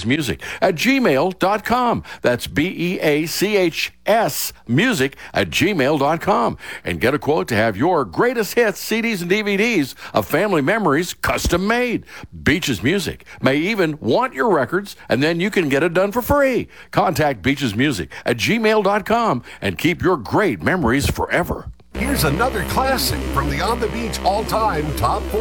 beachesmusic@gmail.com. That's BEACHS music@gmail.com. And get a quote to have your greatest hits, CDs, and DVDs of family memories custom made. Beaches Music may even want your records, and then you can get it done for free. Contact beachesmusic@gmail.com and keep your great memories forever. Here's another classic from the On the Beach all-time top 4.